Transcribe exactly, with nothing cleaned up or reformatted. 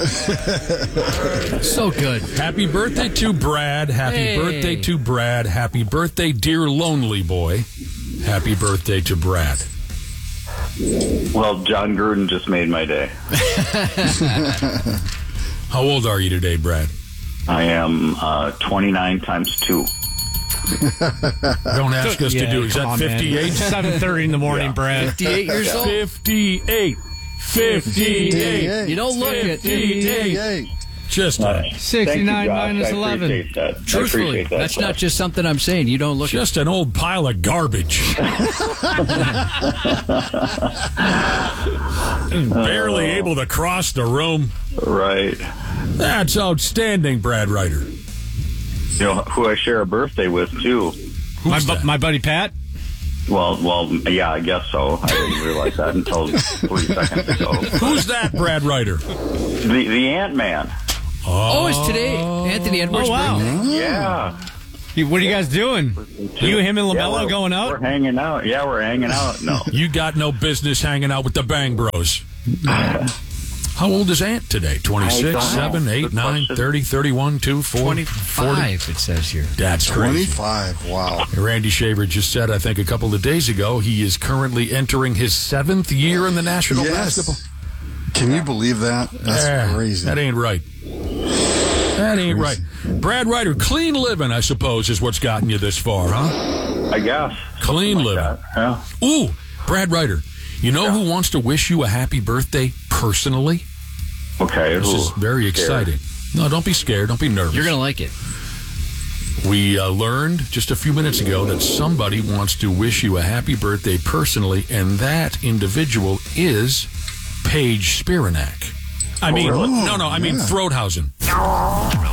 So good. Happy birthday to Brad. Happy Hey. birthday to Brad. Happy birthday, dear lonely boy. Happy birthday to Brad. Well, John Gruden just made my day. How old are you today, Brad? I am uh, twenty-nine times two. Don't ask us to Yeah, do. Is come that on, man. fifty-eight? seven thirty in the morning, Yeah. Brad. fifty-eight years old. fifty-eight. fifty-eight. You don't look it. fifty-eight. Just a, sixty-nine minus I eleven. appreciate that. I Truthfully, appreciate that, that's not Josh. just something I'm saying. You don't look it. just an old pile of garbage. Barely able to cross the room. Right. That's outstanding, Brad Ryder. You know who I share a birthday with too. My, Who's bu- that? my buddy Pat. Well, well, yeah, I guess so. I didn't realize that until three seconds ago. Who's that, Brad Ryder? The the Ant Man. Oh, it's today. Anthony Edwards' Oh, wow. birthday. Yeah. You- What are you guys doing? You, him, and Yeah, LaMelo we're- going We're out? hanging out. Yeah, we're hanging out. No. You got no business hanging out with the Bang Bros. How old is Ant today? I twenty-six, don't know. seven, eight, Good nine, question. thirty, thirty-one, two, four, forty? twenty-five, it says here. That's crazy. twenty-five. Wow. Randy Shaver just said, I think a couple of days ago, he is currently entering his seventh year in the National Yes. Basketball. Can you believe that? That's Eh, crazy. That ain't right. That ain't right. Crazy. Brad Ryder, clean living, I suppose, is what's gotten you this far, huh? I guess. Clean Something living. like that. Yeah. Ooh, Brad Ryder, you know who wants to wish you a happy birthday personally? Okay. This who? is very Scared. exciting. No, don't be scared. Don't be nervous. You're going to like it. We uh, learned just a few minutes ago that somebody wants to wish you a happy birthday personally, and that individual is Paige Spiranak. I mean, really? no, no, I mean Yeah. Throathausen.